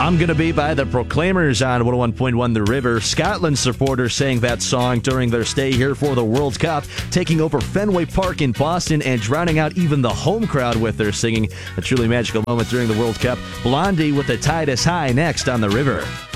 I'm Gonna Be by the Proclaimers on 101.1 The River. Scotland supporters sang that song during their stay here for the World Cup, taking over Fenway Park in Boston and drowning out even the home crowd with their singing. A truly magical moment during the World Cup. Blondie with The Tide is High next on The River.